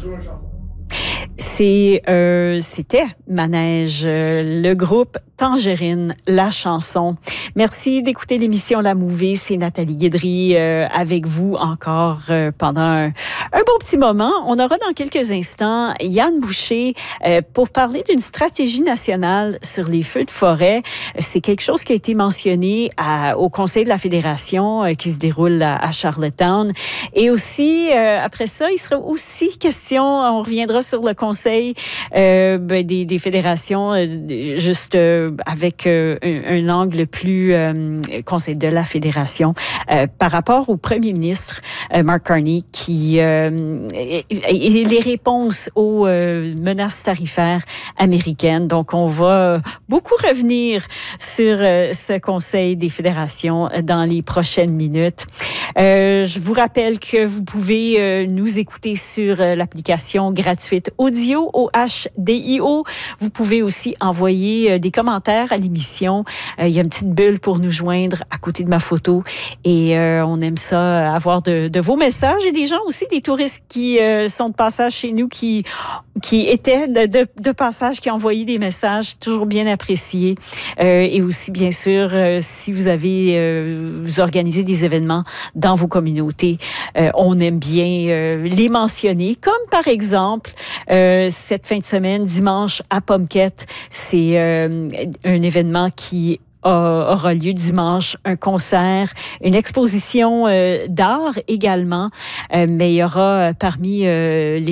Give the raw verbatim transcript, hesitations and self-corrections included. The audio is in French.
C'est, euh, c'était Manège, euh, le groupe Tangerine, la chanson. Merci d'écouter l'émission La Mouvée. C'est Nathalie Guédry euh, avec vous encore euh, pendant un, un bon petit moment. On aura dans quelques instants Yann Boucher euh, pour parler d'une stratégie nationale sur les feux de forêt. C'est quelque chose qui a été mentionné à, au Conseil de la Fédération euh, qui se déroule à, à Charlottetown. Et aussi, euh, après ça, il sera aussi question, on reviendra sur le Conseil euh, ben, des, des fédérations, euh, juste euh, avec euh, un, un angle plus euh, Conseil de la Fédération euh, par rapport au premier ministre euh, Mark Carney qui euh, et, et les réponses aux euh, menaces tarifaires américaines. Donc, on va beaucoup revenir sur euh, ce Conseil des fédérations dans les prochaines minutes. Euh, je vous rappelle que vous pouvez euh, nous écouter sur euh, l'application gratuite Audio, O H D I O. Vous pouvez aussi envoyer euh, des commentaires à l'émission. Euh, il y a une petite bulle pour nous joindre à côté de ma photo et euh, on aime ça, avoir de, de vos messages et des gens aussi, des touristes qui euh, sont de passage chez nous, qui, qui étaient de, de, de passage, qui ont envoyé des messages, toujours bien appréciés. Euh, et aussi, bien sûr, euh, si vous avez euh, vous organisez des événements dans vos communautés, euh, on aime bien euh, les mentionner, comme par exemple euh, cette fin de semaine, dimanche à Pomquette, c'est euh, un événement qui aura lieu dimanche, un concert, une exposition euh, d'art également, euh, mais il y aura parmi euh, les